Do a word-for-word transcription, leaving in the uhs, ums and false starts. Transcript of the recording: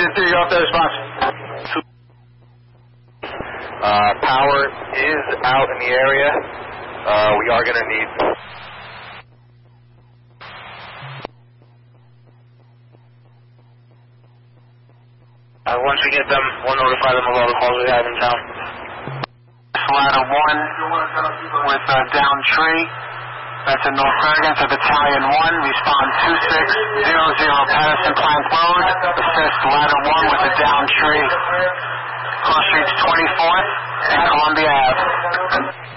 Engine three, you're off the response. Uh, power is out in the area. Uh, we are going to need... Uh, once we get them, we'll notify them of all the calls we have in town. Ladder one with uh, down tree. That's in North Bergen, so Battalion one, respond two six zero zero Patterson Plank Road. Assist ladder one with a down tree. Cross streets twenty-fourth and Columbia Avenue.